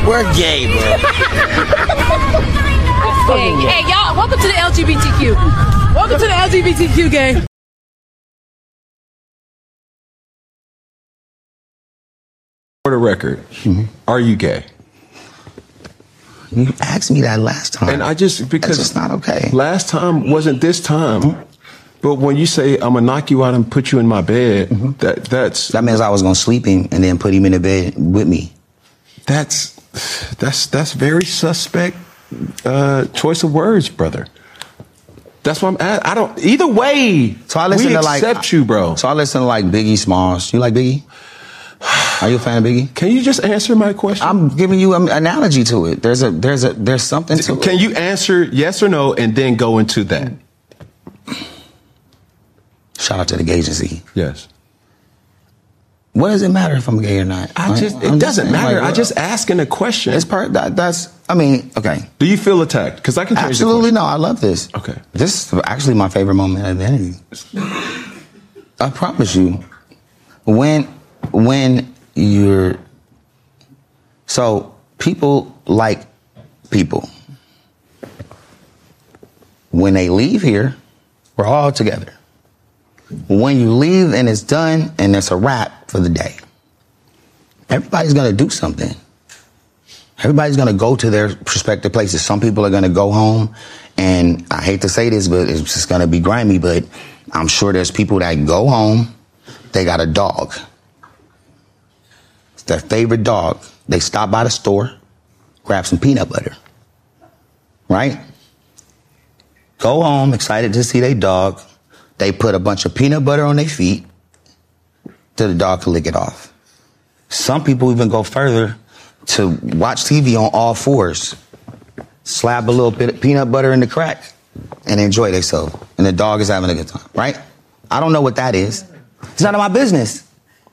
We're gay, bro. Hey, y'all, welcome to the LGBTQ. Welcome to the LGBTQ gang. For the record, are you gay? You asked me that last time. And I just, because it's not okay. Last time wasn't this time. But when you say, I'm going to knock you out and put you in my bed, that means I was going to sleep him and then put him in the bed with me. That's very suspect choice of words, brother. That's what I'm at. I don't, either way, so I listen we to accept you, bro. So I listen to like Biggie Smalls. You like Biggie? Are you a fan of Biggie? Can you just answer my question? I'm giving you an analogy to it. There's something to it. Can you answer yes or no and then go into that? Shout out to the gay agency. Yes. What does it matter if I'm gay or not? It doesn't matter. I just asking a question. It's okay. Do you feel attacked? Because I can change Absolutely no. I love this. Okay. This is actually my favorite moment of the interview. I promise you. When you're... So, people like people. When they leave here, we're all together. When you leave and it's done and it's a wrap for the day, everybody's going to do something. Everybody's going to go to their prospective places. Some people are going to go home, and I hate to say this, but it's just going to be grimy, but I'm sure there's people that go home, they got a dog. It's their favorite dog. They stop by the store, grab some peanut butter, right? Go home, excited to see their dog. They put a bunch of peanut butter on their feet till the dog can lick it off. Some people even go further to watch TV on all fours, slap a little bit of peanut butter in the crack, and enjoy themselves. And the dog is having a good time, right? I don't know what that is. It's none of my business.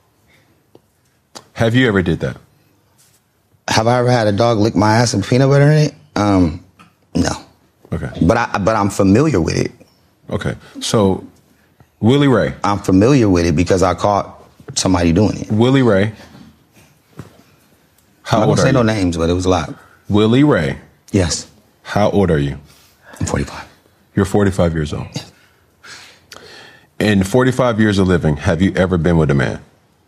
Have you ever did that? Have I ever had a dog lick my ass with peanut butter in it? No. Okay. But I'm familiar with it. Okay. So, Willie Ray. I'm familiar with it because I caught somebody doing it. Willie Ray. I'm not going to say no names, but it was a lot. Willie Ray. Yes. How old are you? I'm 45. You're 45 years old. Yes. In 45 years of living, have you ever been with a man?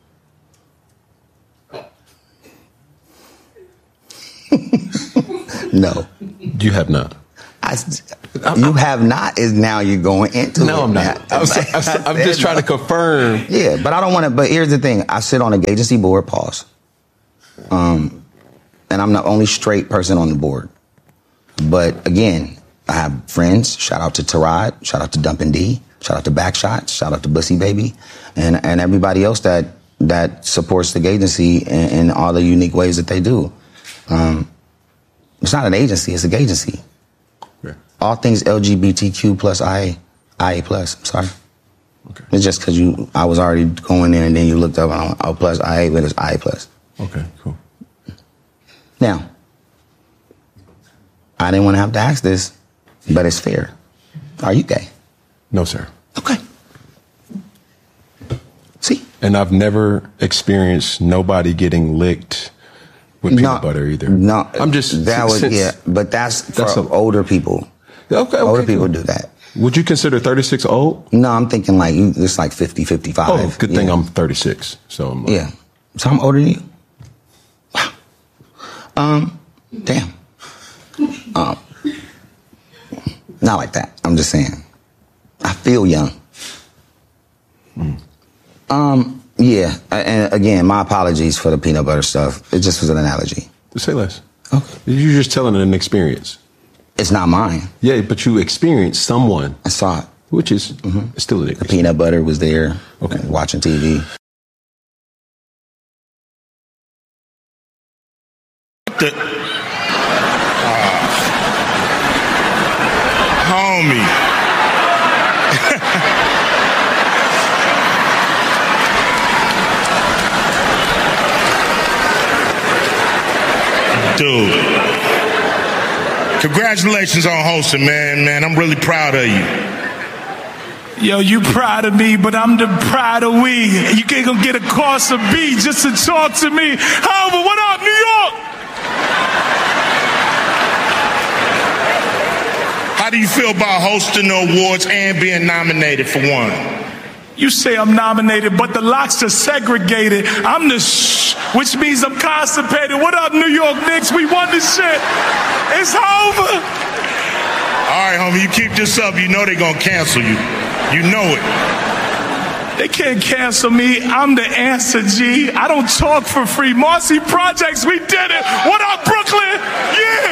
No. You have not. You have not is now you're going into no, it. I'm not. I'm just trying to confirm. Yeah, but I don't want to. But here's the thing. I sit on a gay agency board, pause. And I'm the only straight person on the board. But again, I have friends. Shout out to Tarad. Shout out to Dumpin' D. Shout out to Backshots. Shout out to Bussy Baby. And everybody else that supports the gay agency in all the unique ways that they do. It's not an agency. It's a gay agency. Yeah. All things LGBTQ plus IA plus. I'm sorry. Okay. It's just because I was already going there and then you looked up and I'm plus IA, but it's IA plus. Okay, cool. Now, I didn't want to have to ask this, but it's fair. Are you gay? No, sir. Okay. See? And I've never experienced nobody getting licked with peanut butter either. No, I'm just but that's for older people. Okay, older people do that. Would you consider 36 old? No, I'm thinking like it's like 50, 55. Oh, good thing I'm 36. So I'm yeah. So I'm older than you. Wow. Damn. Not like that. I'm just saying. I feel young. Yeah, and again, my apologies for the peanut butter stuff. It just was an analogy. Say less. Okay. You're just telling an experience. It's not mine. Yeah, but you experienced someone. I saw it. Which is still an experience. The peanut butter was there. Okay. Watching TV. Homie. Dude, congratulations on hosting, man. I'm really proud of you. Yo, you proud of me, but I'm the pride of we. You can't go get a course of B just to talk to me. However, what up, New York? How do you feel about hosting the awards and being nominated for one? You say I'm nominated, but the locks are segregated. I'm the which means I'm constipated. What up, New York Knicks? We won this shit. It's over. All right, homie, you keep this up, you know they're gonna cancel you. You know it. They can't cancel me. I'm the answer, G. I don't talk for free. Marcy Projects, we did it. What up, Brooklyn? Yeah.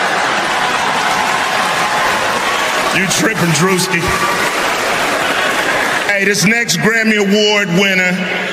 You tripping, Drewski. Hey, this next Grammy Award winner,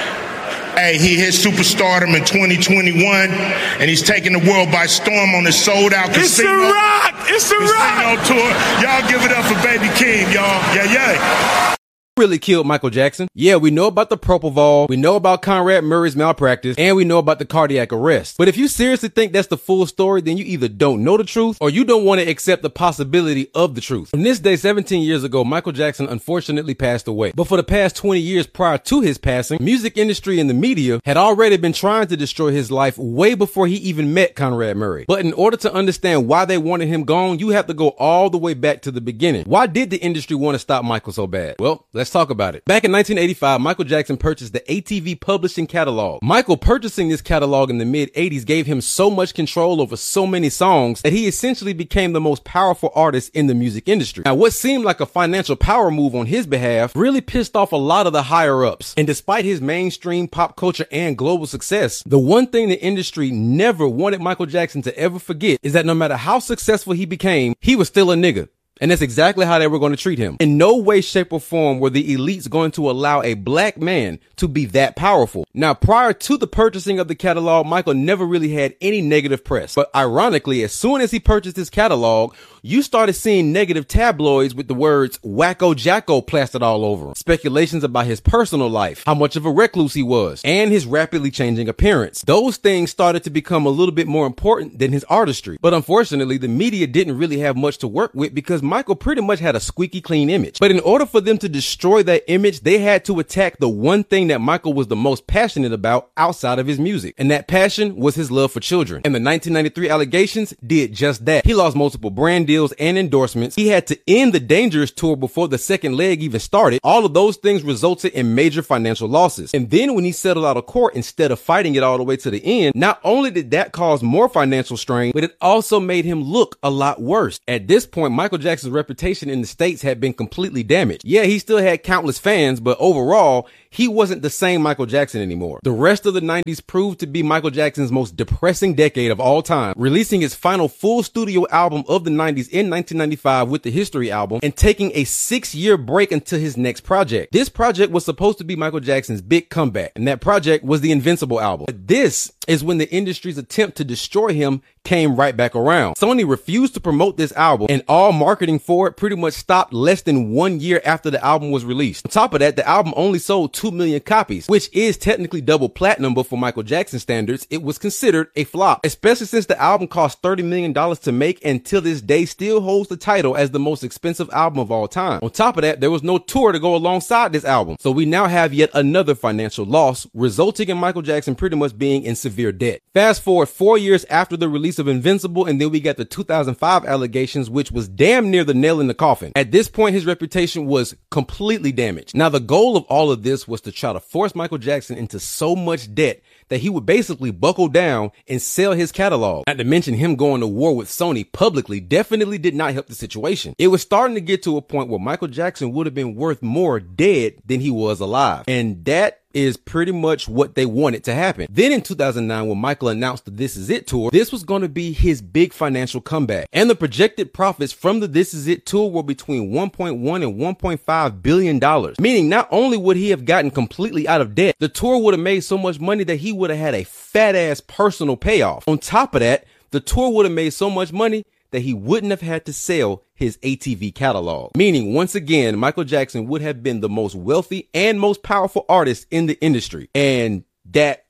hey, he hit superstardom in 2021, and he's taking the world by storm on his sold-out casino. It's a rock. It's a rock. Tour. Y'all give it up for Baby King, y'all. Yeah, yeah. Really killed Michael Jackson. Yeah, we know about the propofol, we know about Conrad Murray's malpractice, and we know about the cardiac arrest. But if you seriously think that's the full story, then you either don't know the truth or you don't want to accept the possibility of the truth. From this day 17 years ago, Michael Jackson unfortunately passed away. But for the past 20 years prior to his passing, music industry and the media had already been trying to destroy his life way before he even met Conrad Murray. But in order to understand why they wanted him gone, you have to go all the way back to the beginning. Why did the industry want to stop Michael so bad? Well, let's talk about it. Back in 1985, Michael Jackson purchased the ATV publishing catalog. Michael purchasing this catalog in the mid-80s gave him so much control over so many songs that he essentially became the most powerful artist in the music industry. Now, what seemed like a financial power move on his behalf really pissed off a lot of the higher-ups. And despite his mainstream pop culture and global success, the one thing the industry never wanted Michael Jackson to ever forget is that no matter how successful he became, he was still a nigga. And that's exactly how they were going to treat him. In no way, shape, or form were the elites going to allow a black man to be that powerful. Now, prior to the purchasing of the catalog, Michael never really had any negative press. But ironically, as soon as he purchased his catalog, you started seeing negative tabloids with the words Wacko Jacko plastered all over him. Speculations about his personal life, how much of a recluse he was, and his rapidly changing appearance. Those things started to become a little bit more important than his artistry. But unfortunately, the media didn't really have much to work with because Michael pretty much had a squeaky clean image. But in order for them to destroy that image, they had to attack the one thing that Michael was the most passionate about outside of his music. And that passion was his love for children. And the 1993 allegations did just that. He lost multiple brand deals and endorsements. He had to end the Dangerous tour before the second leg even started. All of those things resulted in major financial losses. And then when he settled out of court, instead of fighting it all the way to the end, not only did that cause more financial strain, but it also made him look a lot worse. At this point, Michael Jackson's reputation in the States had been completely damaged. Yeah, he still had countless fans, but overall, he wasn't the same Michael Jackson anymore. The rest of the 90s proved to be Michael Jackson's most depressing decade of all time, releasing his final full studio album of the 90s in 1995 with the History album and taking a 6-year break until his next project. This project was supposed to be Michael Jackson's big comeback, and that project was the Invincible album. But this is when the industry's attempt to destroy him came right back around. Sony refused to promote this album, and all marketing for it pretty much stopped less than 1 year after the album was released. On top of that, the album only sold 2 million copies, which is technically double platinum, but for Michael Jackson standards, it was considered a flop, especially since the album cost $30 million to make and till this day still holds the title as the most expensive album of all time. On top of that, there was no tour to go alongside this album, so we now have yet another financial loss, resulting in Michael Jackson pretty much being in severe debt. Fast forward 4 years after the release of Invincible, and then we got the 2005 allegations, which was damn near the nail in the coffin. At this point, his reputation was completely damaged. Now, the goal of all of this was to try to force Michael Jackson into so much debt that he would basically buckle down and sell his catalog. Not to mention him going to war with Sony publicly definitely did not help the situation. It was starting to get to a point where Michael Jackson would have been worth more dead than he was alive. And that is pretty much what they wanted to happen. Then in 2009, when Michael announced the This Is It tour, this was going to be his big financial comeback. And the projected profits from the This Is It tour were between $1.1 and $1.5 billion. Meaning not only would he have gotten completely out of debt, the tour would have made so much money that he would have had a fat ass personal payoff. On top of that, the tour would have made so much money that he wouldn't have had to sell his ATV catalog. Meaning, once again, Michael Jackson would have been the most wealthy and most powerful artist in the industry. And that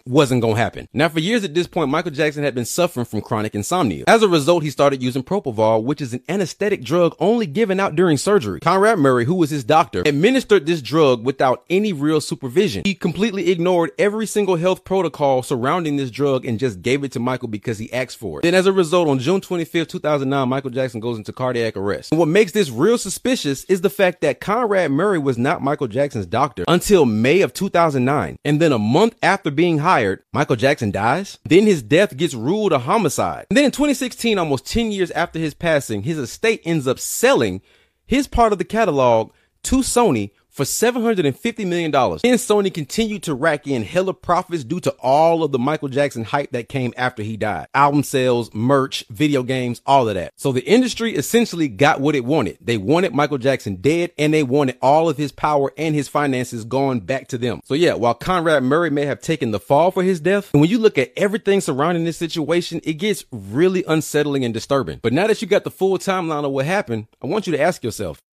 wasn't gonna happen. Now, for years at this point, Michael Jackson had been suffering from chronic insomnia. As a result, he started using propofol, which is an anesthetic drug only given out during surgery. Conrad Murray, who was his doctor, administered this drug without any real supervision. He completely ignored every single health protocol surrounding this drug and just gave it to Michael because he asked for it. Then as a result, on June 25th, 2009, Michael Jackson goes into cardiac arrest. And what makes this real suspicious is the fact that Conrad Murray was not Michael Jackson's doctor until May of 2009. And then a month after being hired, Michael Jackson dies. Then his death gets ruled a homicide. And then in 2016, almost 10 years after his passing, his estate ends up selling his part of the catalog to Sony for $750 million. Then Sony continued to rack in hella profits due to all of the Michael Jackson hype that came after he died. Album sales, merch, video games, all of that. So the industry essentially got what it wanted. They wanted Michael Jackson dead, and they wanted all of his power and his finances going back to them. So yeah, while Conrad Murray may have taken the fall for his death, when you look at everything surrounding this situation, it gets really unsettling and disturbing. But now that you got the full timeline of what happened, I want you to ask yourself,